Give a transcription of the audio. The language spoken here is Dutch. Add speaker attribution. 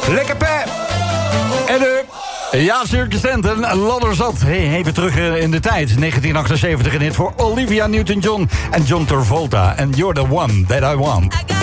Speaker 1: Lekker pep. En ja, Circus Tent en Ladderzat. Hey, even terug in de tijd. 1978 in dit voor Olivia Newton-John en John Travolta. And you're the one that I want.